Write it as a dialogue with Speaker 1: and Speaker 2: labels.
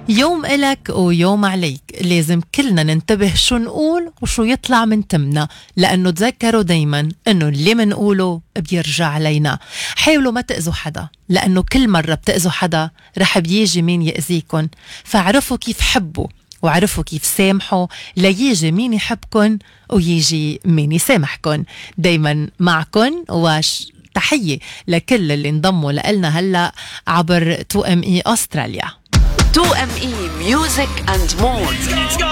Speaker 1: يوم إلك ويوم عليك، لازم كلنا ننتبه شو نقول وشو يطلع من تمنا، لأنه تذكروا دايما أنه اللي منقوله بيرجع علينا. حاولوا ما تأذوا حدا، لأنه كل مرة بتأذوا حدا رح بيجي مين يأذيكن، فاعرفوا كيف حبوا وعرفوا كيف سامحوا ليجي مين يحبكن ويجي مين يسامحكن. دايما معكن تحية لكل اللي انضموا لنا هلأ عبر 2ME أستراليا.
Speaker 2: 2ME Music and More.